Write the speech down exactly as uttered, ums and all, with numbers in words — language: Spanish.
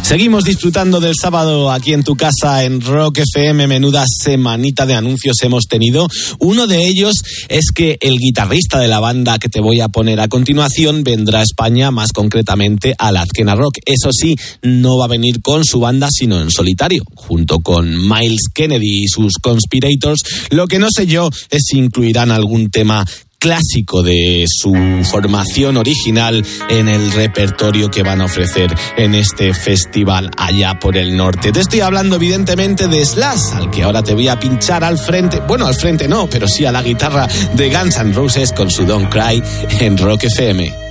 Seguimos disfrutando del sábado aquí en tu casa en Rock F M. Menuda semanita de anuncios hemos tenido. Uno de ellos es que el guitarrista de la banda que te voy a poner a continuación vendrá a España, más concretamente a la Azkena Rock. Eso sí, no va a venir con su banda, sino en solitario, junto con Myles Kennedy y sus Conspirators. Lo que no sé yo es si incluirán algún tema clásico de su formación original en el repertorio que van a ofrecer en este festival allá por el norte. Te estoy hablando evidentemente de Slash, al que ahora te voy a pinchar al frente, bueno, al frente no, pero sí a la guitarra de Guns N' Roses con su Don't Cry en Rock F M.